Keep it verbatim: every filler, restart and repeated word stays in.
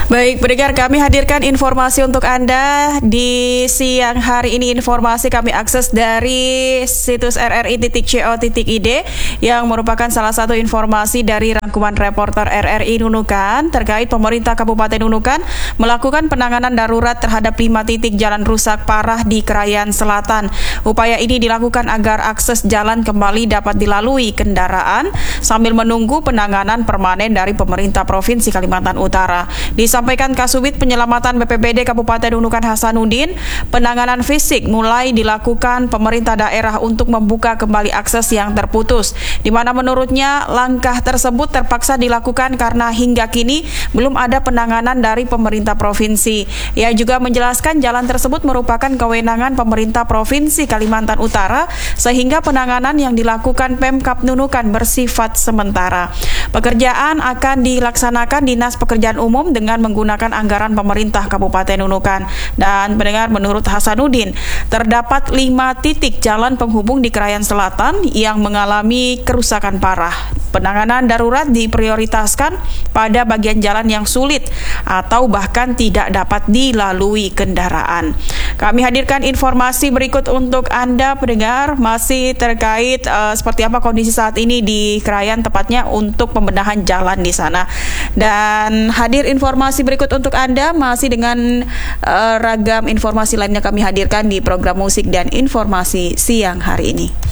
Baik, pendengar, kami hadirkan informasi untuk Anda di siang hari ini. Informasi kami akses dari situs r r i titik co titik i d yang merupakan salah satu informasi dari rangkuman reporter R R I Nunukan terkait pemerintah Kabupaten Nunukan melakukan penanganan darurat terhadap lima titik jalan rusak parah di Krayan Selatan. Upaya ini dilakukan agar akses jalan kembali dapat dilalui kendaraan sambil menunggu penanganan permanen dari pemerintah Provinsi Kalimantan Utara. Disampaikan Kasubit Penyelamatan B P B D Kabupaten Nunukan Hasanuddin, penanganan fisik mulai dilakukan pemerintah daerah untuk membuka kembali akses yang terputus, di mana menurutnya langkah tersebut terpaksa dilakukan karena hingga kini belum ada penanganan dari pemerintah provinsi. Ia juga menjelaskan jalan tersebut merupakan kewenangan pemerintah Provinsi Kalimantan Utara, sehingga penanganan yang dilakukan Pemkab Nunukan bersifat sementara. Pekerjaan akan dilaksanakan Dinas Pekerjaan Umum dengan menggunakan anggaran pemerintah Kabupaten Nunukan. Dan pendengar, menurut Hasanuddin, terdapat lima titik jalan penghubung di Krayan Selatan yang mengalami kerusakan parah. Penanganan darurat diprioritaskan pada bagian jalan yang sulit atau bahkan tidak dapat dilalui kendaraan. Kami hadirkan informasi berikut untuk Anda, pendengar, masih terkait uh, seperti apa kondisi saat ini di Krayan, tepatnya untuk pembenahan jalan di sana. Dan hadir informasi berikut untuk Anda masih dengan uh, ragam informasi lainnya kami hadirkan di program musik dan informasi siang hari ini.